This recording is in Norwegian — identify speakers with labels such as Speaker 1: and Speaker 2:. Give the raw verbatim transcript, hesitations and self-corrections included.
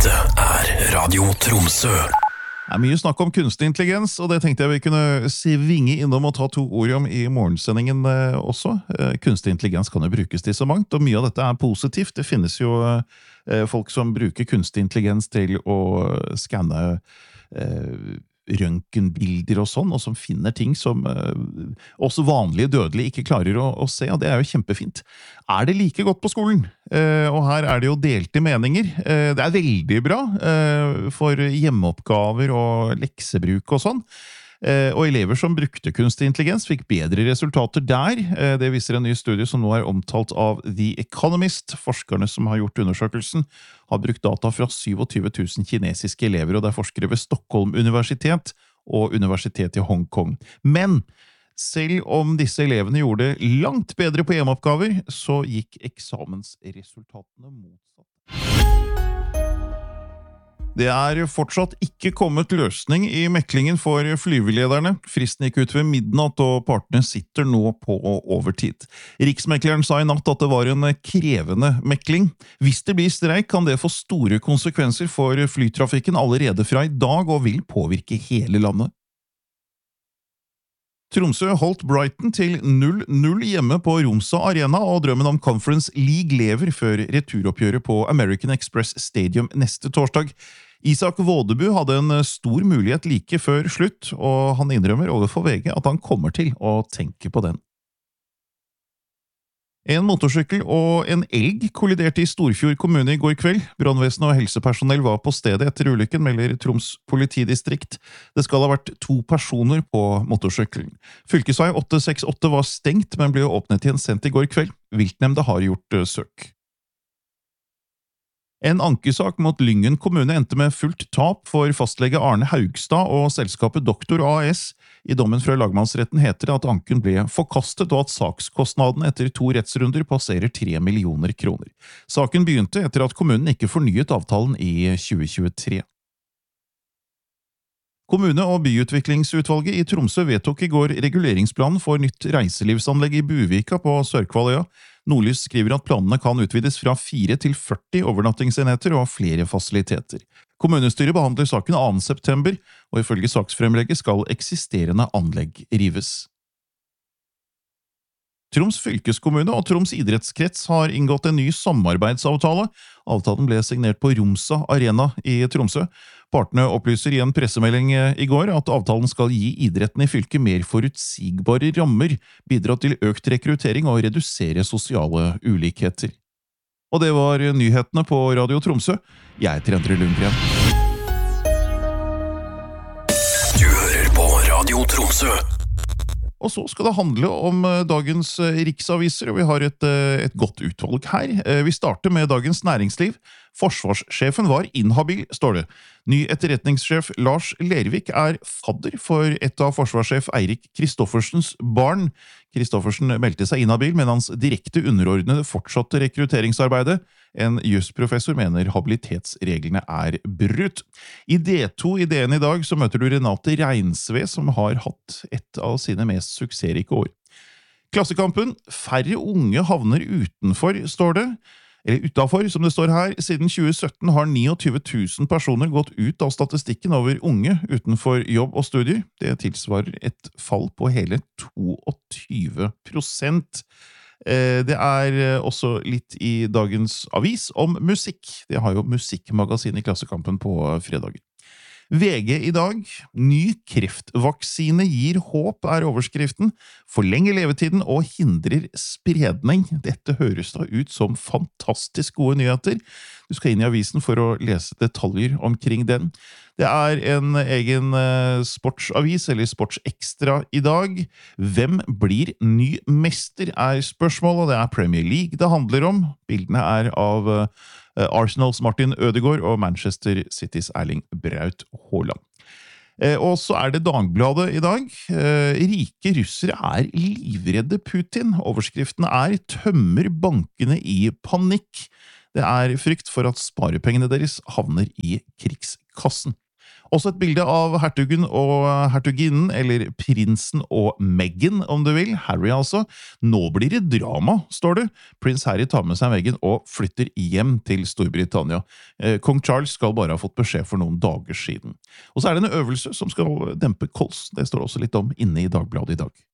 Speaker 1: Dette er Radio Tromsø.
Speaker 2: Det er mye snakk om kunstig intelligens, og det tenkte jeg vi kunne svinge innom og ta to ord om i morgensendingen eh, også. Eh, kunstig intelligens kan jo brukes til så mangt, og mye av dette er positivt. Det finnes jo eh, folk som bruker kunstig intelligens til å skanne eh, røntgenbilder og sånn, og som finner ting som eh, også vanlige dødelige ikke klarer å, å se, og det er jo kjempefint. Er det like godt på skolen? Eh, og her er det jo delte meninger. Eh, det er veldig bra eh, for hjemmeoppgaver og leksebruk og sånn. Eh, og elever som brukte kunstig intelligens fikk bedre resultater der. Eh, det viser en ny studie som nå er omtalt av The Economist. Forskerne som har gjort undersøkelsen har brukt data fra tjuesju tusen kinesiske elever, og det er forskere ved Stockholm Universitet og Universitetet i Hongkong. Men selv om disse elevene gjorde det langt bedre på hjemmeoppgaver, så gikk eksamensresultatene motsatt. Det er fortsatt ikke kommet løsning i meklingen for flyvelederne. Fristen gikk ut ved midnatt, og partene sitter nå på overtid. Riksmekleren sa i natt at det var en krevende mekling. Hvis det blir streik, kan det få store konsekvenser for flytrafikken allerede fra i dag, og vil påvirke hele landet. Tromsø holdt Brighton til null null hjemme på Romsa Arena, og drømmen om Conference League lever før returoppgjøret på American Express Stadium neste torsdag. Isak Vådebu hadde en stor mulighet like før slutt, og han innrømmer overfor V G at han kommer til å tenke på den. En motorsykkel og en elg kolliderte i Storfjord kommune i går kveld. Brannvesenet og helsepersonell var på stedet etter ulykken, melder Troms politidistrikt. Det skal ha vært to personer på motorsykkelen. Fylkesvei åtte seks åtte var stengt, men ble åpnet igjen sent i går kveld. Viltnemnda har gjort søk. En ankesak mot Lyngen kommune endte med fullt tap for fastlege Arne Haugstad og selskapet Doktor A S. I dommen fra lagmannsretten heter det at anken ble forkastet, og at sakskostnadene etter to rettsrunder passerer tre millioner kroner. Saken begynte etter at kommunen ikke fornyet avtalen i tjue tjuetre. Kommune- og byutviklingsutvalget i Tromsø vedtok i går reguleringsplanen for nytt reiselivsanlegg i Buvika på Sørkvaløya. Nordlys skriver at planene kan utvides fra fire til førti overnattingsenheter og flere fasiliteter. Kommunestyret behandler saken annen september, og ifølge saksfremlegget skal eksisterende anlegg rives. Troms fylkeskommune og Troms idrettskrets har inngått en ny samarbeidsavtale. Avtalen ble signert på Romsa Arena i Tromsø. Partene opplyser i en pressemelding i går at avtalen skal gi idretten i fylket mer forutsigbare rammer, bidra til økt rekruttering og redusere sosiale ulikheter. Og det var nyhetene på Radio Tromsø. Jeg heter Endre Lundgren.
Speaker 1: Du hører på Radio Tromsø.
Speaker 2: Og så skal det handle om dagens riksaviser, og vi har et, et godt utvalg her. Vi starter med Dagens Næringsliv. Forsvarssjefen var inhabil, står det. Ny etterretningssjef Lars Lervik er fadder for et av forsvarssjef Eirik Kristoffersens barn. Kristoffersen meldte seg inhabil, men hans direkte underordnede fortsatte rekrutteringsarbeidet. En jusprofessor mener habilitetsreglene er brutt. I D to i D N i dag så møter du Renate Reinsve, som har hatt et av sine mest suksessrike år. Klassekampen. Færre unge havner utenfor, står det. Eller utenfor, som det står her. Siden tjue sytten har tjueni tusen personer gått ut av statistikken over unge utenfor jobb og studier. Det tilsvarer et fall på hele tjueto prosent. Det er også litt i dagens avis om musikk. Det har jo musikkmagasin i Klassekampen på fredager. V G i dag. Ny kreftvaksine gir håp, er overskriften. Forlenger levetiden og hindrer spredning. Dette høres da ut som fantastisk gode nyheter. Du skal inn i avisen for å lese detaljer omkring den. Det er en egen sportsavis, eller sportsekstra i dag. Hvem blir ny mester, er spørsmålet. Det er Premier League det handler om. Bildene er av Arsenals Martin Ødegaard og Manchester Citys Erling Braut Haaland. Og så er det Dagbladet i dag. Rike russere er livredde Putin. Overskriften er «Tømmer bankene i panikk». Det er frykt for at sparepengene deres havner i krigskassen. Også et bilde av hertugen og hertuginnen, eller prinsen og Meghan, om du vil, Harry altså. Nå blir det drama, står det. Prins Harry tar med seg Meghan og flytter hjem til Storbritannia. Eh, Kong Charles skal bare ha fått beskjed for noen dager siden. Og så er det en øvelse som skal dempe kols. Det står også litt om inne i Dagbladet i dag.